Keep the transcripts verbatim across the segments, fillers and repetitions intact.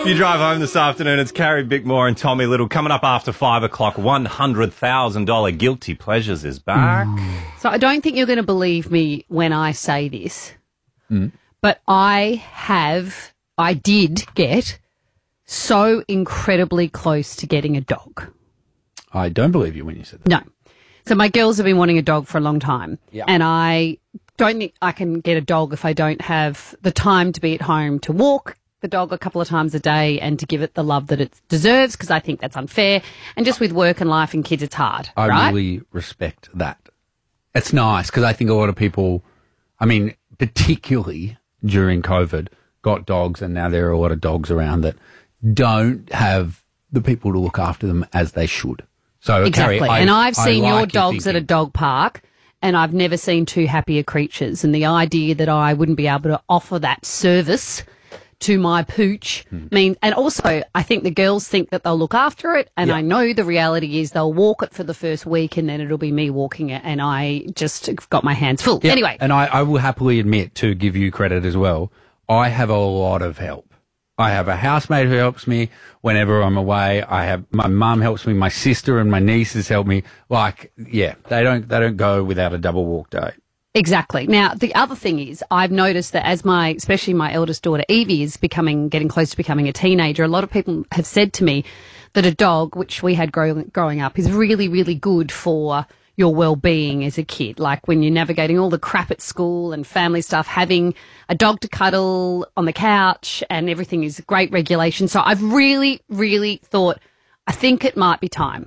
You drive home this afternoon, it's Carrie Bickmore and Tommy Little. Coming up after five o'clock, one hundred thousand dollars Guilty Pleasures is back. So I don't think you're going to believe me when I say this, Mm. but I have, I did get so incredibly close to getting a dog. I don't believe you when you said that. No. So my girls have been wanting a dog for a long time. Yeah. And I don't think I can get a dog if I don't have the time to be at home to walk the dog a couple of times a day and to give it the love that it deserves, because I think that's unfair. And just with work and life and kids, it's hard, I right? really respect that. It's nice because I think a lot of people, I mean, particularly during COVID, got dogs, and now there are a lot of dogs around that don't have the people to look after them as they should. So, Exactly. Carrie, I, and I've I seen like your dogs at a thinking. dog park, and I've never seen two happier creatures. And the idea that I wouldn't be able to offer that service to my pooch Hmm. means, and also I think the girls think that they'll look after it, and Yeah. I know the reality is they'll walk it for the first week, and then it'll be me walking it, and I just got my hands full. Yeah, Anyway, and I, I will happily admit, to give you credit as well, I have a lot of help. I have a housemate who helps me whenever I'm away. I have my mum helps me, my sister and my nieces help me. Like, yeah, they don't they don't go without a double walk day. Exactly. Now, the other thing is, I've noticed that as my, especially my eldest daughter Evie is becoming, getting close to becoming a teenager, a lot of people have said to me that a dog, which we had growing, growing up, is really, really good for your well-being as a kid. Like when you're navigating all the crap at school and family stuff, having a dog to cuddle on the couch and everything is great regulation. So I've really, really thought, I think it might be time.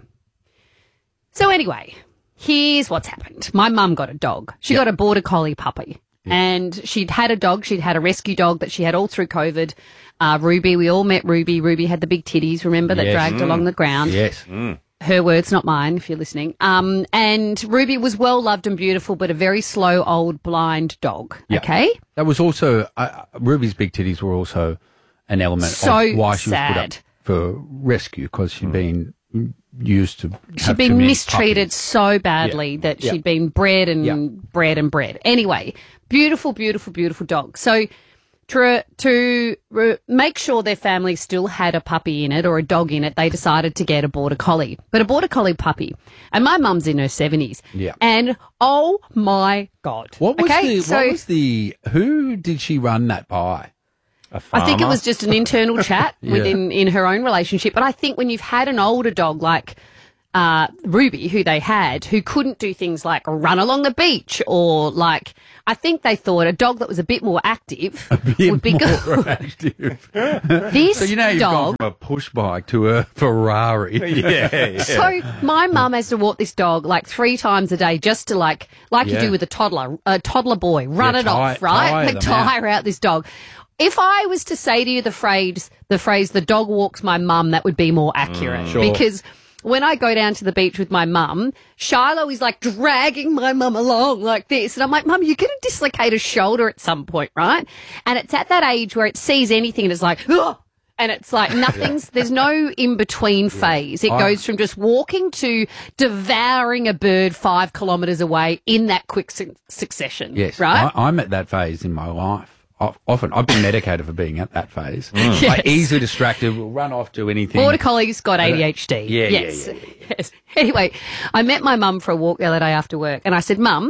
So anyway, here's what's happened. My mum got a dog. She Yep. got a border collie puppy. And she'd had a dog. She'd had a rescue dog that she had all through COVID. Uh, Ruby, we all met Ruby. Ruby had the big titties, remember, that Yes. dragged along the ground. Yes. Her words, not mine, if you're listening. Um, and Ruby was well loved and beautiful, but a very slow, old, blind dog. Yeah. Okay? That was also, uh, Ruby's big titties were also an element So of why she was put sad. up for rescue, because she'd been used to She'd have too been many mistreated puppies. so badly Yeah. that Yeah. she'd been bred and Yeah. bred and bred. Anyway, beautiful, beautiful, beautiful dog. So to, to re- make sure their family still had a puppy in it or a dog in it, they decided to get a border collie, but a border collie puppy. And my mum's in her seventies. Yeah. And oh my God. What was okay, the, so what was the, who did she run that by? A I think it farmer. was just an internal chat Yeah. within in her own relationship. But I think when you've had an older dog like uh, Ruby, who they had, who couldn't do things like run along the beach or like, I think they thought a dog that was a bit more active would be good. More active. This So you know you've dog. gone from a push bike to a Ferrari. Yeah, yeah. So my mum has to walk this dog like three times a day just to like, like you Yeah. do with a toddler, a toddler boy, run Yeah, it tire- off, right? tire Like them out. tire out this dog. If I was to say to you the phrase, the phrase, the dog walks my mum, that would be more accurate. Sure. Because when I go down to the beach with my mum, Shiloh is like dragging my mum along like this. And I'm like, Mum, you're going to dislocate a shoulder at some point, right? And it's at that age where it sees anything and it's like, ugh! And it's like nothing's, there's no in between phase. It I- goes from just walking to devouring a bird five kilometres away in that quick su- succession. Yes, Right? I, I'm at that phase in my life. O- Often, I've been medicated for being at that phase. Yes. Like easily distracted, will run off to anything. Border Collie's got A D H D. Yeah, yeah, yes. yeah, yeah, yes. Anyway, I met my mum for a walk the other day after work, and I said, Mum,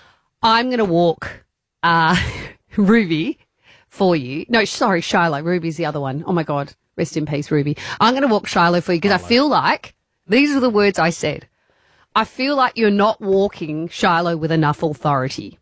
I'm going to walk uh, Ruby for you. No, sorry, Shiloh. Ruby's the other one. Oh, my God. Rest in peace, Ruby. I'm going to walk Shiloh for you because I feel like, these are the words I said, I feel like you're not walking Shiloh with enough authority.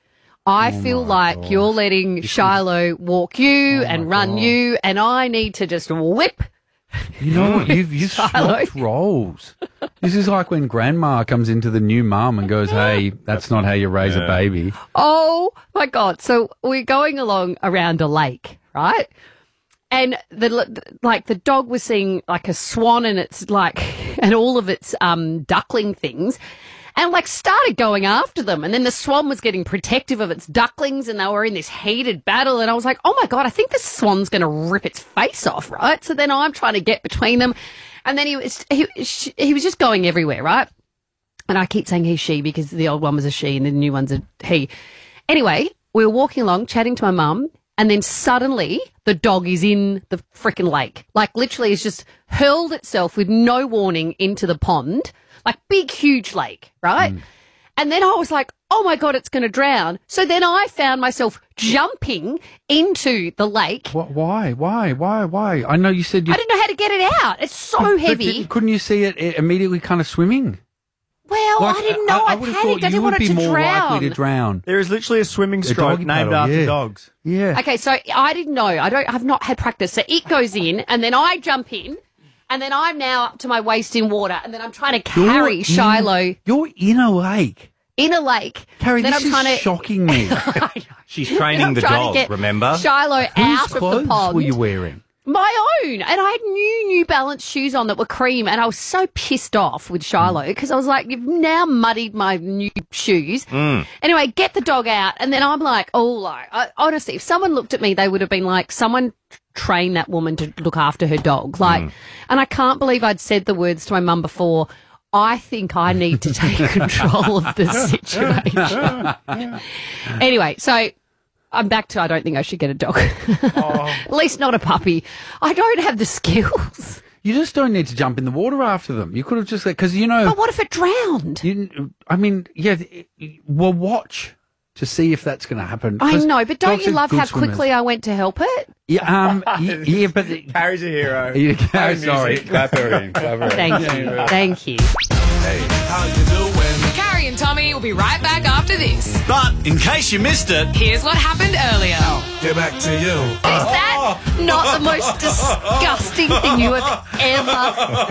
I Oh feel like you're letting Shiloh walk you Oh and run you, and I need to just whip. You know what? You've, you've Shiloh. swapped roles. This is like when grandma comes into the new mum and goes, hey, that's not how you raise a baby. Oh my God. So we're going along around a lake, right? And the, like the dog was seeing like a swan and it's like, and all of its, um, duckling things. And like started going after them. And then the swan was getting protective of its ducklings and they were in this heated battle. And I was like, oh my God, I think the swan's going to rip its face off, right? So then I'm trying to get between them. And then he was, he, he was just going everywhere, right? And I keep saying he, she, because the old one was a she and the new one's a he. Anyway, we were walking along, chatting to my mum, and then suddenly the dog is in the freaking lake. Like literally it's just hurled itself with no warning into the pond, like big, huge lake, right? Mm. And then I was like, oh my God, it's going to drown. So then I found myself jumping into the lake. What, why? Why? Why? Why? I know you said you... I didn't know how to get it out. It's so but, heavy. But couldn't you see it immediately kind of swimming? Well, like, I didn't know. I, I, I panicked. I didn't want it to more drown. Likely to drown. There is literally a swimming stroke named paddle, after yeah. dogs. Yeah. Okay, so I didn't know. I don't. I've not had practice. So it goes in, and then I jump in, and then I'm now up to my waist in water, and then I'm trying to carry you're Shiloh in, you're in a lake. In a lake. Carrie, then this I'm is trying to, shocking me. She's training the dog, remember? Shiloh Whose out of the clothes pond. were you wearing? My own. And I had new New Balance shoes on that were cream, and I was so pissed off with Shiloh because I was like, you've now muddied my new shoes. Mm. Anyway, get the dog out, and then I'm like, oh, like, I, honestly, if someone looked at me, they would have been like, someone train that woman to look after her dog. Like, mm. and I can't believe I'd said the words to my mum before, I think I need to take control of the situation. Anyway, so I'm back to I don't think I should get a dog. Oh. At least not a puppy. I don't have the skills. You just don't need to jump in the water after them. You could have just, because, you know. But what if it drowned? You, I mean, yeah, we'll watch to see if that's going to happen. I know, but don't you love how swimmers. quickly I went to help it? Yeah, um, yeah, yeah, but Carrie's a hero. Yeah, Carrie, sorry, clap her in, clap her in. Thank you, thank you. Hey, how you doing? Carrie and Tommy will be right back after this. But in case you missed it, here's what happened earlier. Get back to you. Is that not the most disgusting thing you have ever